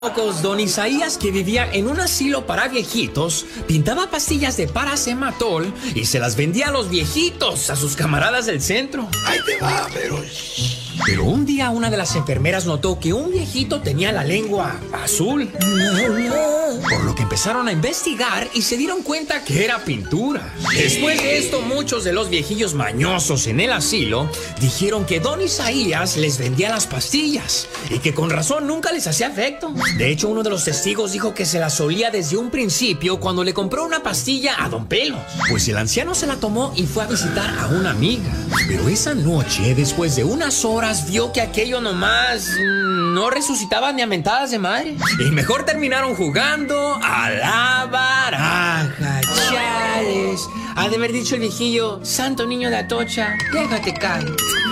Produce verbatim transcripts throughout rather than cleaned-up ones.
Don Isaías, que vivía en un asilo para viejitos, pintaba pastillas de paracematol y se las vendía a los viejitos, a sus camaradas del centro. Ahí te va, pero... Pero un día una de las enfermeras notó que un viejito tenía la lengua azul. Por lo que empezaron a investigar y se dieron cuenta que era pintura. Después de esto, muchos de los viejillos mañosos en el asilo dijeron que Don Isaías les vendía las pastillas y que con razón nunca les hacía efecto. De hecho, uno de los testigos dijo que se las olía desde un principio cuando le compró una pastilla a Don Pelos. Pues el anciano se la tomó y fue a visitar a una amiga. Pero esa noche, después de unas horas, vio que aquello nomás mmm, no resucitaba ni a mentadas de madre. Y mejor terminaron jugando a la baraja. Chales. Ha de haber dicho el viejillo: santo niño de Atocha, déjate caer.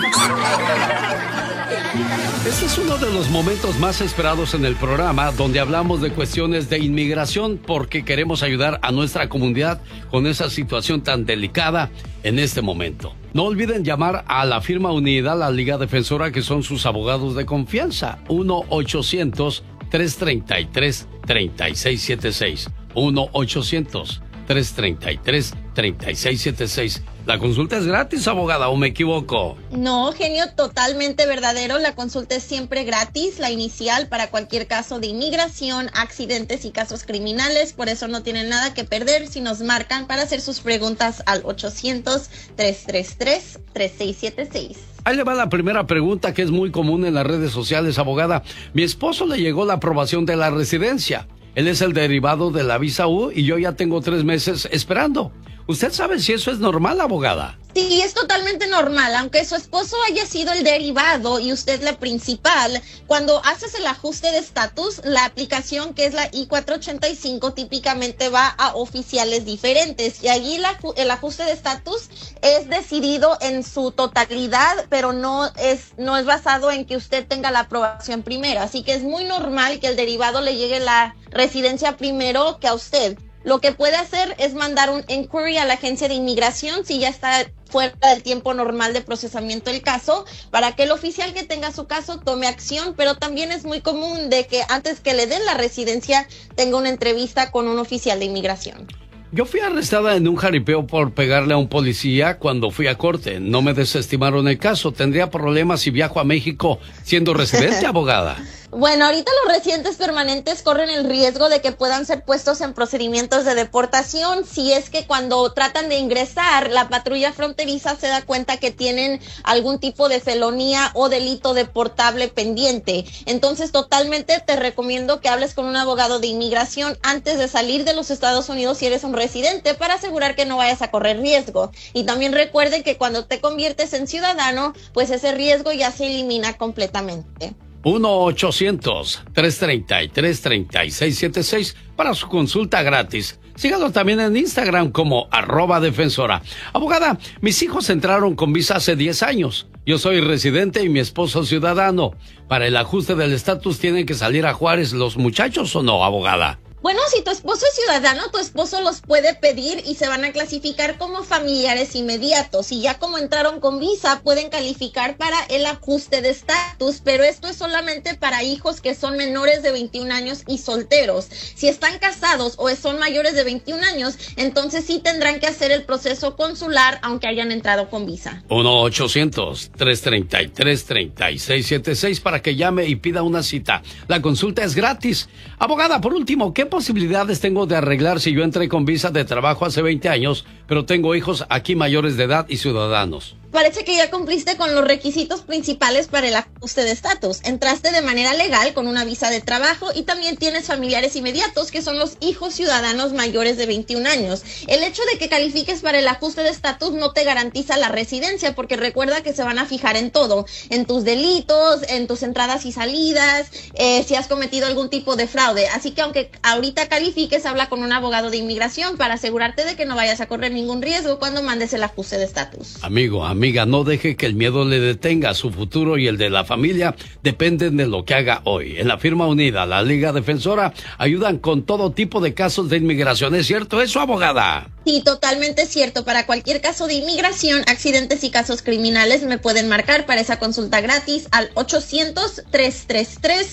Este es uno de los momentos más esperados en el programa, donde hablamos de cuestiones de inmigración, porque queremos ayudar a nuestra comunidad con esa situación tan delicada en este momento. No olviden llamar a la firma unida, la Liga Defensora, que son sus abogados de confianza. uno ochocientos, tres treinta y tres, treinta y seis setenta y seis. uno ochocientos, tres treinta y tres, treinta y seis setenta y seis. La consulta es gratis, abogada, ¿o me equivoco? No, genio, totalmente verdadero. La consulta es siempre gratis, la inicial para cualquier caso de inmigración, accidentes y casos criminales. Por eso no tienen nada que perder si nos marcan para hacer sus preguntas al ochocientos, tres treinta y tres, treinta y seis setenta y seis. Ahí le va la primera pregunta, que es muy común en las redes sociales, abogada. Mi esposo le llegó la aprobación de la residencia. Él es el derivado de la visa U y yo ya tengo tres meses esperando. ¿Usted sabe si eso es normal, abogada? Sí, es totalmente normal, aunque su esposo haya sido el derivado y usted la principal. Cuando haces el ajuste de estatus, la aplicación, que es la I cuatrocientos ochenta y cinco, típicamente va a oficiales diferentes, y allí la, el ajuste de estatus es decidido en su totalidad, pero no es, no es basado en que usted tenga la aprobación primero, así que es muy normal que el derivado le llegue la residencia primero que a usted. Lo que puede hacer es mandar un inquiry a la agencia de inmigración si ya está fuera del tiempo normal de procesamiento del caso, para que el oficial que tenga su caso tome acción, pero también es muy común de que antes que le den la residencia tenga una entrevista con un oficial de inmigración. Yo fui arrestada en un jaripeo por pegarle a un policía cuando fui a corte. No me desestimaron el caso. ¿Tendría problemas si viajo a México siendo residente, abogada? Bueno, ahorita los residentes permanentes corren el riesgo de que puedan ser puestos en procedimientos de deportación si es que cuando tratan de ingresar, la patrulla fronteriza se da cuenta que tienen algún tipo de felonía o delito deportable pendiente. Entonces, totalmente te recomiendo que hables con un abogado de inmigración antes de salir de los Estados Unidos si eres un residente, para asegurar que no vayas a correr riesgo. Y también recuerden que cuando te conviertes en ciudadano, pues ese riesgo ya se elimina completamente. uno ochocientos, tres treinta y tres, treinta y seis setenta y seis para su consulta gratis. Síganos también en Instagram como arroba defensora. Abogada, mis hijos entraron con visa hace diez años. Yo soy residente y mi esposo ciudadano. ¿Para el ajuste del estatus tienen que salir a Juárez los muchachos o no, abogada? Bueno, si tu esposo es ciudadano, tu esposo los puede pedir y se van a clasificar como familiares inmediatos. Y ya como entraron con visa, pueden calificar para el ajuste de estatus, pero esto es solamente para hijos que son menores de veintiún años y solteros. Si están casados o son mayores de veintiún años, entonces sí tendrán que hacer el proceso consular, aunque hayan entrado con visa. uno ochocientos, tres treinta y tres, treinta y seis setenta y seis para que llame y pida una cita. La consulta es gratis. Abogada, por último, ¿qué posibilidades tengo de arreglar si yo entré con visa de trabajo hace veinte años, pero tengo hijos aquí mayores de edad y ciudadanos? Parece que ya cumpliste con los requisitos principales para el ajuste de estatus. Entraste de manera legal con una visa de trabajo y también tienes familiares inmediatos, que son los hijos ciudadanos mayores de veintiún años. El hecho de que califiques para el ajuste de estatus no te garantiza la residencia, porque recuerda que se van a fijar en todo, en tus delitos, en tus entradas y salidas, eh, si has cometido algún tipo de fraude. Así que aunque ahorita califiques, habla con un abogado de inmigración para asegurarte de que no vayas a correr ningún riesgo cuando mandes el ajuste de estatus. Amigo, amigo. Amiga, no deje que el miedo le detenga. Su futuro y el de la familia dependen de lo que haga hoy. En la firma unida, la Liga Defensora, ayudan con todo tipo de casos de inmigración. ¿Es cierto eso, abogada? Sí, totalmente cierto. Para cualquier caso de inmigración, accidentes y casos criminales, me pueden marcar para esa consulta gratis al ochocientos, tres treinta y tres,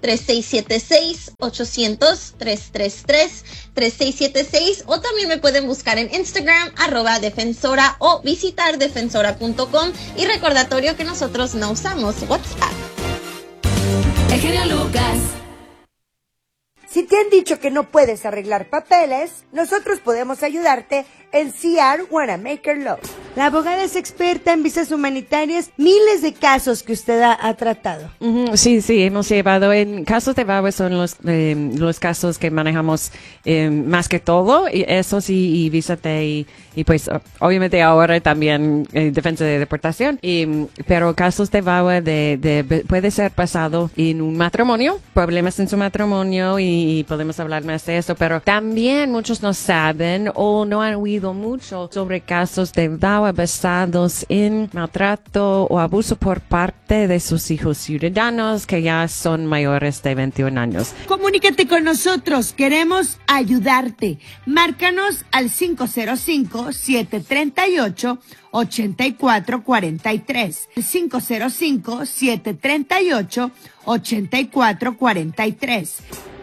tres seis siete seis, ocho cero cero, tres tres tres, tres seis siete seis, o también me pueden buscar en Instagram, arroba defensora, o visitar defensora punto com. Y recordatorio que nosotros no usamos WhatsApp. El genio Lucas. Si te han dicho que no puedes arreglar papeles, nosotros podemos ayudarte en C R Wanamaker Law. La abogada es experta en visas humanitarias, miles de casos que usted ha, ha tratado. Uh-huh. Sí, sí, hemos llevado en casos de V A W A son los eh, los casos que manejamos eh, más que todo, y eso sí, y visa T, y, y pues obviamente ahora también eh, defensa de deportación, y, pero casos de V A W A de, de, puede ser pasado en un matrimonio, problemas en su matrimonio, y, y podemos hablar más de eso, pero también muchos no saben o no han oído mucho sobre casos de V A W A basados en maltrato o abuso por parte de sus hijos ciudadanos que ya son mayores de veintiún años. Comunícate con nosotros, queremos ayudarte. Márcanos al cinco cero cinco, siete tres ocho, ocho cuatro cuatro tres. cinco cero cinco, siete tres ocho, ocho cuatro cuatro tres.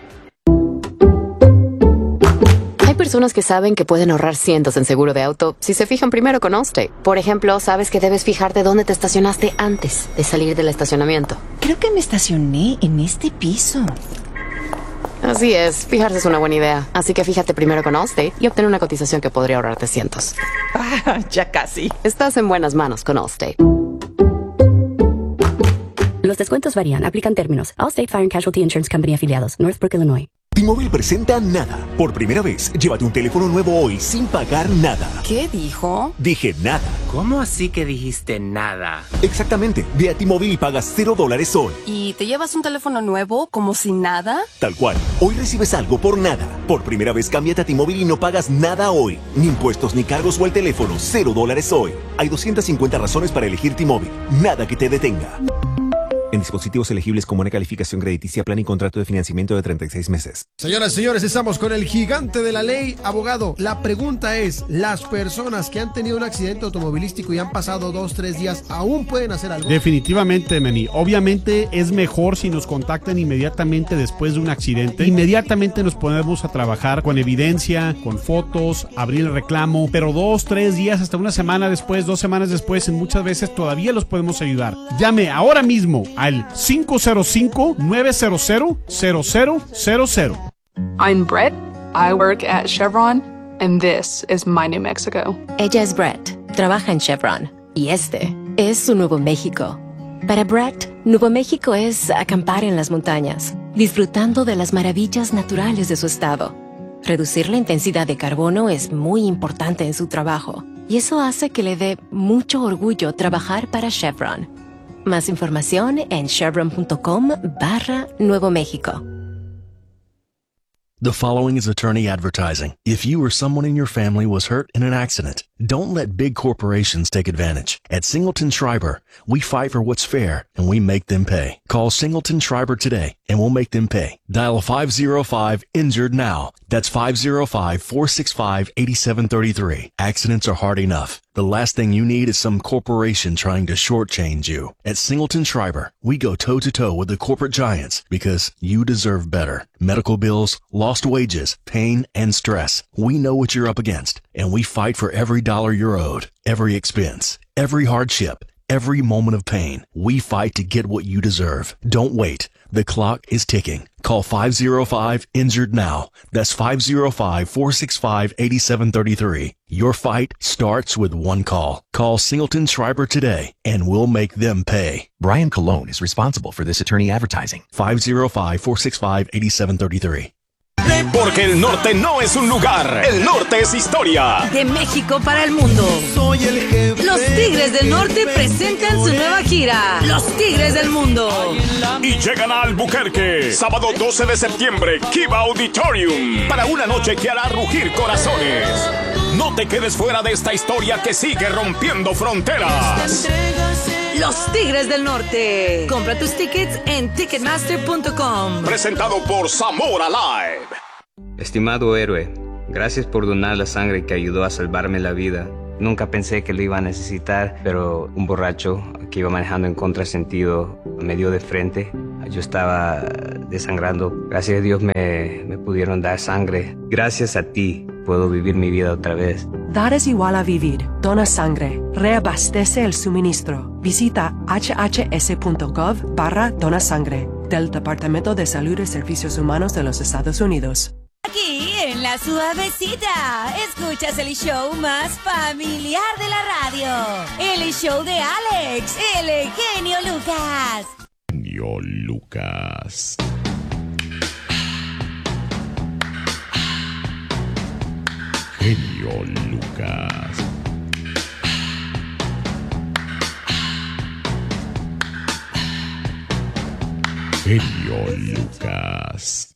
Hay personas que saben que pueden ahorrar cientos en seguro de auto si se fijan primero con Allstate. Por ejemplo, sabes que debes fijarte dónde te estacionaste antes de salir del estacionamiento. Creo que me estacioné en este piso. Así es, fijarse es una buena idea. Así que fíjate primero con Allstate y obtén una cotización que podría ahorrarte cientos. Ah, ya casi. Estás en buenas manos con Allstate. Los descuentos varían, aplican términos. Allstate Fire and Casualty Insurance Company afiliados, Northbrook, Illinois. T-Mobile presenta Nada. Por primera vez, llévate un teléfono nuevo hoy sin pagar nada. ¿Qué dijo? Dije nada. ¿Cómo así que dijiste nada? Exactamente. Ve a T-Mobile y pagas cero dólares hoy. ¿Y te llevas un teléfono nuevo como sin nada? Tal cual. Hoy recibes algo por nada. Por primera vez, cámbiate a T-Mobile y no pagas nada hoy. Ni impuestos ni cargos o el teléfono. Cero dólares hoy. Hay doscientas cincuenta razones para elegir T-Mobile. Nada que te detenga. En dispositivos elegibles con buena calificación crediticia, plan y contrato de financiamiento de treinta y seis meses. Señoras y señores, estamos con el gigante de la ley, abogado. La pregunta es, ¿las personas que han tenido un accidente automovilístico y han pasado dos, tres días, aún pueden hacer algo? Definitivamente, Manny. Obviamente es mejor si nos contactan inmediatamente después de un accidente. Inmediatamente nos ponemos a trabajar con evidencia, con fotos, abrir el reclamo, pero dos, tres días, hasta una semana después, dos semanas después, en muchas veces todavía los podemos ayudar. Llame ahora mismo al cinco cero cinco, nueve cero cero, cero cero cero cero. I'm Brett. I work at Chevron, and this is my New Mexico. Ella es Brett. Trabaja en Chevron. Y este es su Nuevo México. Para Brett, Nuevo México es acampar en las montañas, disfrutando de las maravillas naturales de su estado. Reducir la intensidad de carbono es muy importante en su trabajo, y eso hace que le dé mucho orgullo trabajar para Chevron. Más información en chevron.com barra Nuevo México. The following is attorney advertising. If you or someone in your family was hurt in an accident, don't let big corporations take advantage. At Singleton Schreiber, we fight for what's fair and we make them pay. Call Singleton Schreiber today and we'll make them pay. Dial five oh five injured now. That's five oh five, four six five, eight seven three three. Accidents are hard enough. The last thing you need is some corporation trying to shortchange you. At Singleton Schreiber, we go toe-to-toe with the corporate giants because you deserve better. Medical bills, lost wages, pain, and stress. We know what you're up against, and we fight for every dollar you're owed, every expense, every hardship, every moment of pain. We fight to get what you deserve. Don't wait. The clock is ticking. Call five oh five injured now. That's five oh five, four six five, eight seven three three. Your fight starts with one call. Call Singleton Schreiber today and we'll make them pay. Brian Colon is responsible for this attorney advertising. five oh five, four six five, eight seven three three. Porque el norte no es un lugar, el norte es historia. De México para el mundo. Soy el jefe. Los Tigres del Norte presentan su nueva gira, Los Tigres del Mundo. Y llegan a Albuquerque, sábado doce de septiembre, Kiva Auditorium, para una noche que hará rugir corazones. No te quedes fuera de esta historia que sigue rompiendo fronteras. Los Tigres del Norte. Compra tus tickets en ticketmaster punto com. Presentado por Zamora Live. Estimado héroe, gracias por donar la sangre que ayudó a salvarme la vida. Nunca pensé que lo iba a necesitar, pero un borracho que iba manejando en contrasentido me dio de frente. Yo estaba desangrando. Gracias a Dios me, me pudieron dar sangre. Gracias a ti puedo vivir mi vida otra vez. Dar es igual a vivir. Dona sangre. Reabastece el suministro. Visita hhs.gov barra dona sangre del Departamento de Salud y Servicios Humanos de los Estados Unidos. Aquí en La Suavecita, escuchas el show más familiar de la radio. El show de Alex, el genio Lucas. Genio Lucas. Genio Lucas. Genio Lucas.